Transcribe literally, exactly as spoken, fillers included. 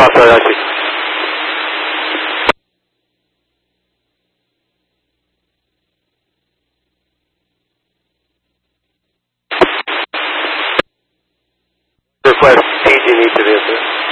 Foxtrot Archie. Request P G needs to be answered.